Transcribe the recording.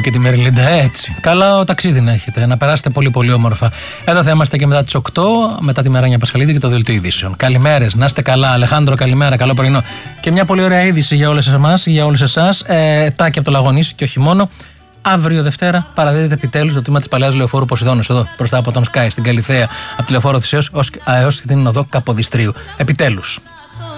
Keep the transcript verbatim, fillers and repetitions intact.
και τη Μεριλίντα. Έτσι. Καλά, ο ταξίδι να έχετε. Να περάσετε πολύ πολύ όμορφα. Εδώ θα είμαστε και μετά τις οκτώ, μετά τη Μεράνια Πασχαλίδη και το Δελτίο Ειδήσεων. Καλημέρες, να είστε καλά. Αλεχάνδρο, καλημέρα, καλό πρωινό. Και μια πολύ ωραία είδηση για όλες εμάς, για όλους εσάς. Ε, τάκι από το Λαγονίσι και όχι μόνο. Αύριο Δευτέρα παραδίδεται επιτέλους το τμήμα της παλαιάς λεωφόρου Ποσειδώνης, εδώ μπροστά από τον Sky στην Καλιθέα, από τη λεωφόρο Θησέως έως την οδό Καποδιστρίου. Επιτέλους.